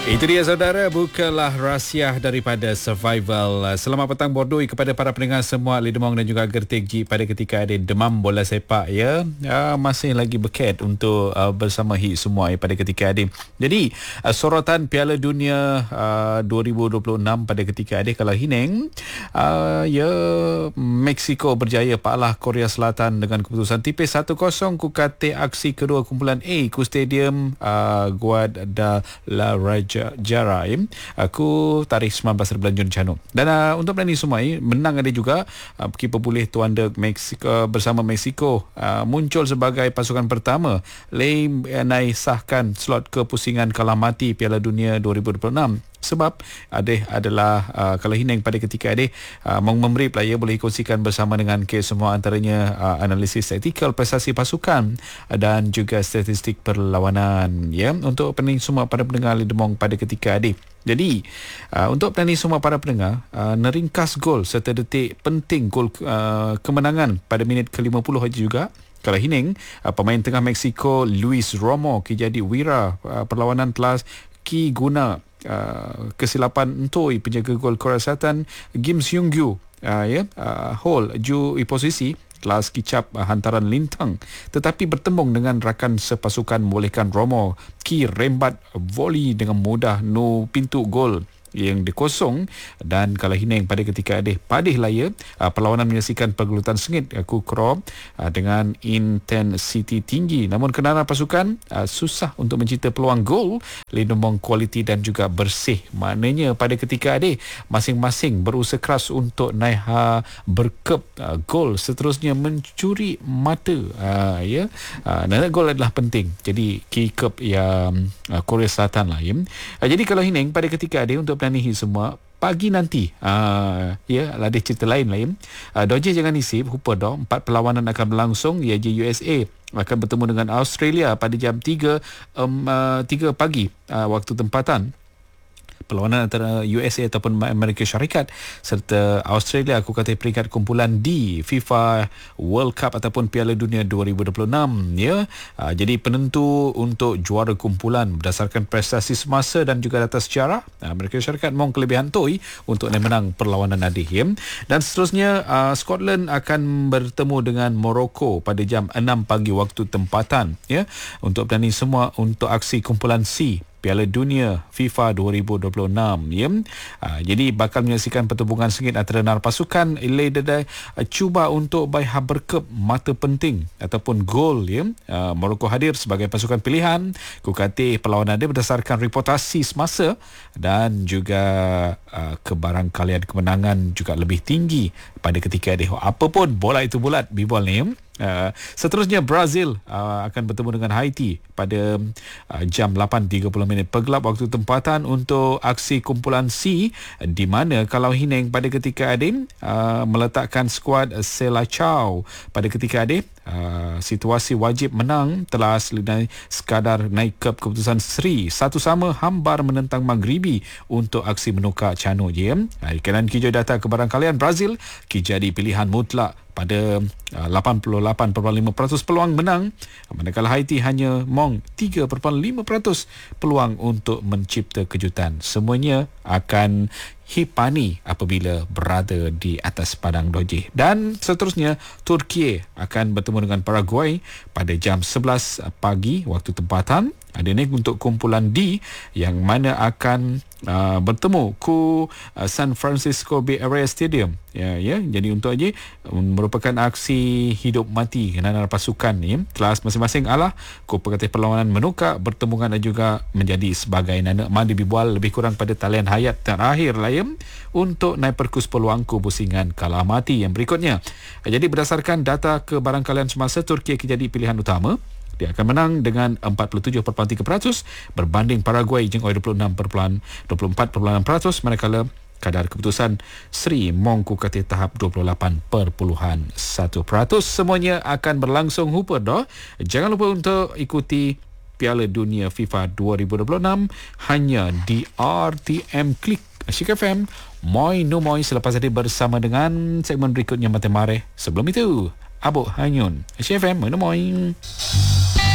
Itu dia saudara, bukalah rahsia daripada survival. Selamat petang bordoi kepada para pendengar semua Ali Demong dan juga Gertik G pada ketika ada demam bola sepak ya. Masih lagi berket untuk bersama hit semua pada ketika ada. Jadi sorotan Piala Dunia 2026 pada ketika ada kalau Hineng Mexico berjaya palah Korea Selatan dengan keputusan tipis 1-0 ku kate aksi kedua kumpulan A ku stadium Guadalajara aku tarikh 19 bulan Jun Chano. Dan untuk berani semua menang ada juga keeper pulih tuan dek Mexico bersama Mexico muncul sebagai pasukan pertama naik sahkan slot kepusingan kalah mati Piala Dunia 2026. Sebab Adeh adalah kalau Hineng pada ketika Adeh memberi player boleh kongsikan bersama dengan kes semua antaranya analisis taktikal prestasi pasukan dan juga statistik perlawanan ya untuk pening semua para pendengar Lidemong pada ketika Adeh. Jadi untuk pening semua para pendengar neringkas gol serta detik penting gol kemenangan pada minit ke-50 aja juga. Kalau Hineng pemain tengah Mexico Luis Romo jadi wira perlawanan telah guna kesilapan Ntoi penjaga gol Korea Selatan Kim Seung-gyu hole ju posisi telah kicap hantaran lintang tetapi bertembung dengan rakan sepasukan membolehkan Romo rembat volley dengan mudah no pintu gol yang dikosong. Dan kalau Hineng pada ketika padih laya perlawanan menyaksikan pergelutan sengit Kukro dengan intensiti tinggi, namun kenalan pasukan susah untuk mencipta peluang gol lindung kualiti dan juga bersih. Maknanya pada ketika masing-masing berusaha keras untuk naik berkep gol seterusnya mencuri mata dan gol adalah penting. Jadi kick-up yang Korea Selatan lah jadi kalau Hineng pada ketika untuk planihi semua pagi nanti ada cerita lain Doje jangan isip hupa dah 4 perlawanan akan berlangsung iaitu USA akan bertemu dengan Australia pada jam 3 pagi waktu tempatan. Perlawanan antara USA ataupun Amerika Syarikat serta Australia aku kata peringkat kumpulan D FIFA World Cup ataupun Piala Dunia 2026 jadi penentu untuk juara kumpulan berdasarkan prestasi semasa dan juga data sejarah. Amerika Syarikat mohon kelebihan Toi untuk menang perlawanan adih dan seterusnya Scotland akan bertemu dengan Morocco pada jam 6 pagi waktu tempatan untuk berani semua untuk aksi kumpulan C Piala Dunia FIFA 2026 jadi bakal menyaksikan pertembungan sengit antara nar pasukan cuba untuk bayar berkep mata penting ataupun gol Morocco hadir sebagai pasukan pilihan kukati perlawanan dia berdasarkan reputasi semasa dan juga kebarangkalian kemenangan juga lebih tinggi pada ketika dia apapun bola itu bulat bibol ni seterusnya Brazil akan bertemu dengan Haiti pada jam 8.30 pergelap waktu tempatan untuk aksi kumpulan C di mana kalau Hineng pada ketika meletakkan skuad Selacao pada ketika situasi wajib menang telah sekadar naik ke keputusan seri satu sama hambar menentang Maghribi untuk aksi menukar Cano kanan hijau data kebarangkalian Brazil jadi pilihan mutlak pada 88.5% peluang menang manakala Haiti hanya 3.5% peluang untuk mencipta kejutan. Semuanya akan hipani apabila berada di atas padang doje. Dan seterusnya Turki akan bertemu dengan Paraguay pada jam 11 pagi waktu tempatan. Ada ni untuk kumpulan D yang mana akan bertemu ku San Francisco Bay Area Stadium jadi untuk aja merupakan aksi hidup mati kerana pasukan ni kelas masing-masing ku perkata perlawanan menukar bertembungan dan juga menjadi sebagai nana mandi bibual lebih kurang pada talian hayat terakhir untuk naik perkus peluang ku pusingan kalah mati yang berikutnya. Jadi berdasarkan data kebarangkalian semasa Turki jadi pilihan utama. Dia akan menang dengan 47.3% berbanding Paraguay jeng 26.24% manakala kadar keputusan Sri Mongku kata tahap 28.1%. Semuanya akan berlangsung hupa dah. Jangan lupa untuk ikuti Piala Dunia FIFA 2026 hanya di RTM Klik Asyik FM. Moi no moi selepas tadi bersama dengan segmen berikutnya Mata Mareh. Sebelum itu Abuk Hanyun Asyik FM. Moi no moi.